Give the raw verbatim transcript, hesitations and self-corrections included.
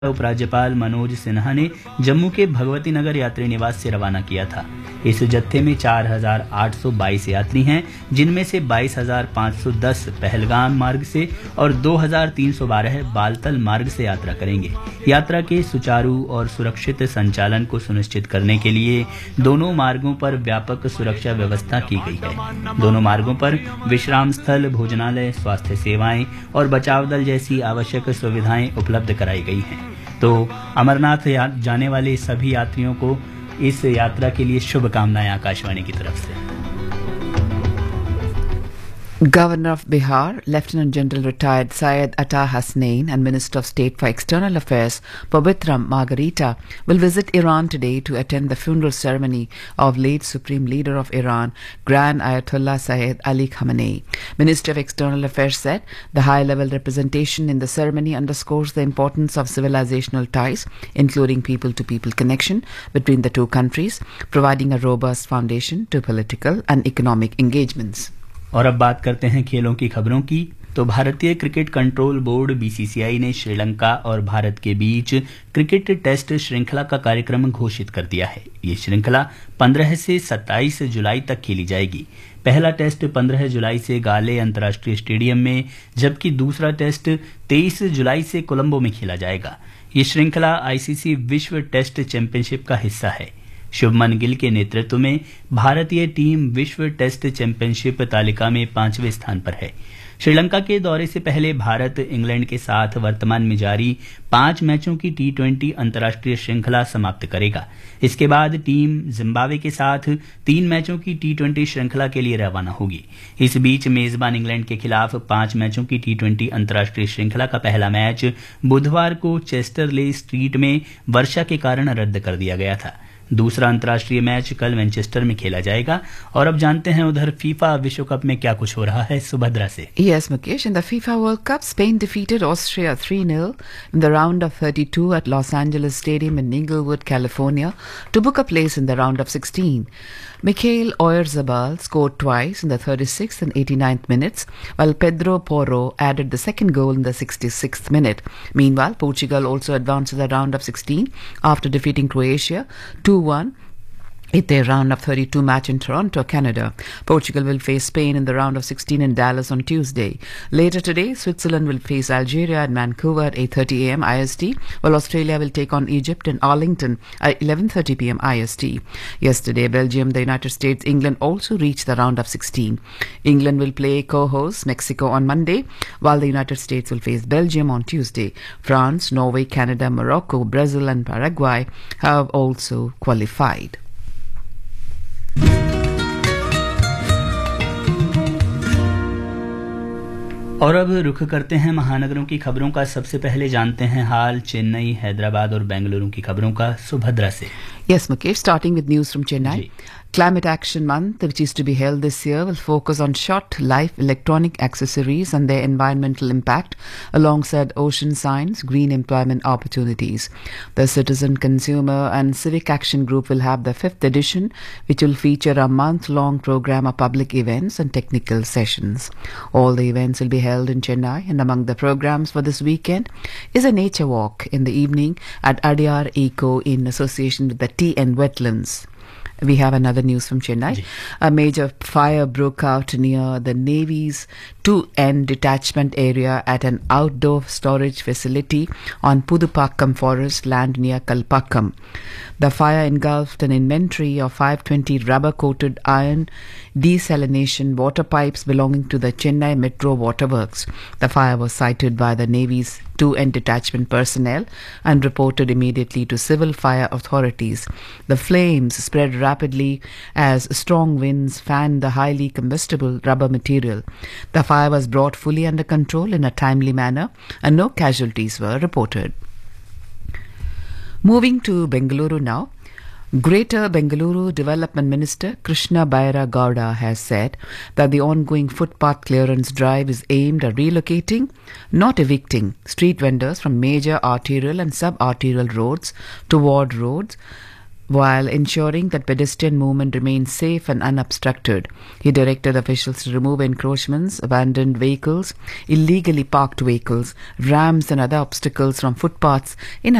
उपराज्यपाल मनोज सिन्हा ने जम्मू के भगवती नगर यात्री निवास से रवाना किया था। इस जत्थे में चार हजार आठ सौ बाईस यात्री हैं, जिनमें से बाईस हजार पाँच सौ दस पहलगाम मार्ग से और दो हजार तीन सौ बारह बालतल मार्ग से यात्रा करेंगे। यात्रा के सुचारू और सुरक्षित संचालन को सुनिश्चित करने के लिए दोनों मार्गों पर व्यापक सुरक्षा व्यवस्था की गई है। दोनों मार्गों पर विश्राम स्थल, भोजनालय, स्वास्थ्य सेवाएं और बचाव दल जैसी आवश्यक सुविधाएं उपलब्ध कराई गई हैं। तो अमरनाथ जाने वाले सभी यात्रियों को इस यात्रा के लिए शुभकामनाएं आकाशवाणी की तरफ से। Governor of Bihar, Lieutenant General retired Syed Atta Hasnain and Minister of State for External Affairs Pavitra Margarita will visit Iran today to attend the funeral ceremony of late Supreme Leader of Iran, Grand Ayatollah Sayyid Ali Khamenei. Minister of External Affairs said the high-level representation in the ceremony underscores the importance of civilizational ties, including people-to-people connection between the two countries, providing a robust foundation to political and economic engagements. और अब बात करते हैं खेलों की खबरों की। तो भारतीय क्रिकेट कंट्रोल बोर्ड बीसीसीआई ने श्रीलंका और भारत के बीच क्रिकेट टेस्ट श्रृंखला का कार्यक्रम घोषित कर दिया है। ये श्रृंखला पंद्रह से सत्ताईस जुलाई तक खेली जाएगी। पहला टेस्ट पंद्रह जुलाई से गाले अंतर्राष्ट्रीय स्टेडियम में, जबकि दूसरा टेस्ट तेईस जुलाई से कोलंबो में खेला जाएगा। ये श्रृंखला आईसीसी विश्व टेस्ट चैंपियनशिप का हिस्सा है। शुभमन गिल के नेतृत्व में भारतीय टीम विश्व टेस्ट चैंपियनशिप तालिका में पांचवें स्थान पर है। श्रीलंका के दौरे से पहले भारत इंग्लैंड के साथ वर्तमान में जारी पांच मैचों की टी ट्वेंटी अंतर्राष्ट्रीय श्रृंखला समाप्त करेगा। इसके बाद टीम जिम्बाब्वे के साथ तीन मैचों की टी ट्वेंटी श्रृंखला के लिए रवाना होगी। इस बीच मेजबान इंग्लैंड के खिलाफ पांच मैचों की टी ट्वेंटी अंतर्राष्ट्रीय श्रृंखला का पहला मैच बुधवार को चेस्टरले स्ट्रीट में वर्षा के कारण रद्द कर दिया गया था। दूसरा अंतर्राष्ट्रीय मैच कल मैनचेस्टर में खेला जाएगा। और अब जानते हैं उधर फीफा विश्व कप में क्या कुछ हो रहा है सुभद्रा से। Yes, Mukesh, in the FIFA World Cup, Spain defeated Austria three nil in the round of thirty-two at Los Angeles Stadium in Inglewood, California, to book a place in the round of sixteen. Mikhail Oyarzabal scored twice in the thirty-sixth and eighty-ninth minutes, while Pedro Porro added the second goal in the sixty-sixth minute. Meanwhile, Portugal also advanced to the round of sixteen after defeating Croatia two one in their round of thirty-two match in Toronto, Canada. Portugal will face Spain in the round of sixteen in Dallas on Tuesday. Later today, Switzerland will face Algeria at Vancouver at eight thirty a m I S T, while Australia will take on Egypt in Arlington at eleven thirty p m I S T. Yesterday, Belgium, the United States, England also reached the round of sixteen. England will play co-host Mexico on Monday, while the United States will face Belgium on Tuesday. France, Norway, Canada, Morocco, Brazil and Paraguay have also qualified. और अब रुख करते हैं महानगरों की खबरों का। सबसे पहले जानते हैं हाल चेन्नई, हैदराबाद और बेंगलुरु की खबरों का सुभद्रा से। Yes, Mukesh, starting with news from Chennai. Climate Action Month, which is to be held this year, will focus on short life electronic accessories and their environmental impact alongside ocean science, green employment opportunities. The Citizen, Consumer and Civic Action Group will have the fifth edition, which will feature a month-long program of public events and technical sessions. All the events will be held in Chennai, and among the programs for this weekend is a nature walk in the evening at Adyar Eco in association with the Tea and Wetlands. We have another news from Chennai. A major fire broke out near the Navy's two N detachment area at an outdoor storage facility on Pudupakkam forest land near Kalpakkam. The fire engulfed an inventory of five hundred twenty rubber-coated iron desalination water pipes belonging to the Chennai Metro Waterworks. The fire was cited by the Navy's two N detachment personnel and reported immediately to civil fire authorities. The flames spread rapidly as strong winds fanned the highly combustible rubber material. The fire was brought fully under control in a timely manner and no casualties were reported. Moving to Bengaluru now. Greater Bengaluru Development Minister Krishna Baira Gowda has said that the ongoing footpath clearance drive is aimed at relocating, not evicting, street vendors from major arterial and sub-arterial roads toward roads while ensuring that pedestrian movement remains safe and unobstructed. He directed officials to remove encroachments, abandoned vehicles, illegally parked vehicles, ramps and other obstacles from footpaths in